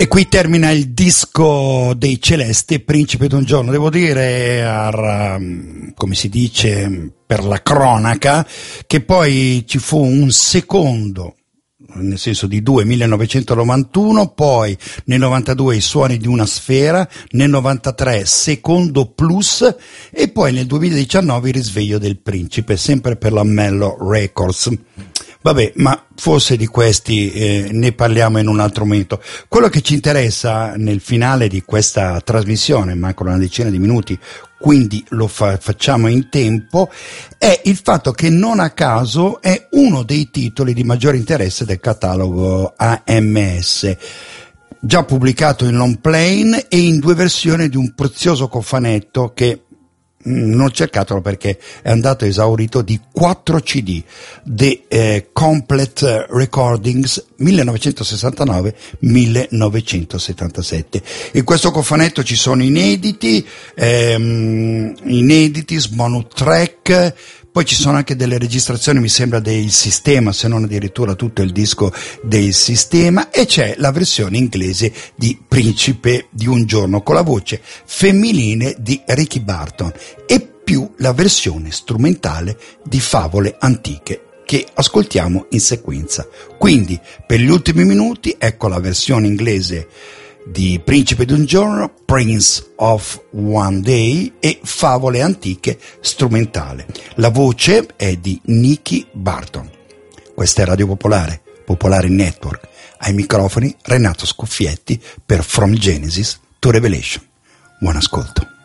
E qui termina il disco dei Celesti, Principe d'un giorno. Devo dire, come si dice per la cronaca, che poi ci fu un secondo, nel senso di 1991, poi nel 92 I suoni di una sfera, nel 93 Secondo Plus e poi nel 2019 Il risveglio del principe, sempre per la Mello Records. Vabbè, ma forse di questi ne parliamo in un altro momento. Quello che ci interessa nel finale di questa trasmissione, mancano una decina di minuti, quindi lo facciamo in tempo, è il fatto che non a caso è uno dei titoli di maggiore interesse del catalogo AMS, già pubblicato in long plane e in 2 versioni di un prezioso cofanetto che non cercatelo perché è andato esaurito, di 4 CD, The Complete Recordings 1969-1977. In questo cofanetto ci sono inediti, bonus track, poi ci sono anche delle registrazioni, mi sembra, del Sistema, se non addirittura tutto il disco del Sistema, e c'è la versione inglese di Principe di un giorno con la voce femminile di Ricky Barton e più la versione strumentale di Favole antiche che ascoltiamo in sequenza. Quindi per gli ultimi minuti ecco la versione inglese di Principe d'un giorno, Prince of One Day, e Favole antiche strumentale. La voce è di Nicky Barton. Questa è Radio Popolare, Popolare Network. Ai microfoni Renato Scuffietti per From Genesis to Revelation. Buon ascolto.